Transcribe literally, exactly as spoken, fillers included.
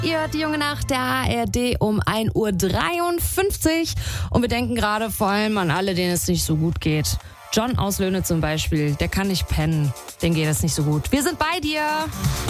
Ihr hört die junge Nacht der A R D um ein Uhr dreiundfünfzig und wir denken gerade vor allem an alle, denen es nicht so gut geht. John aus Löhne zum Beispiel, der kann nicht pennen, dem geht es nicht so gut. Wir sind bei dir.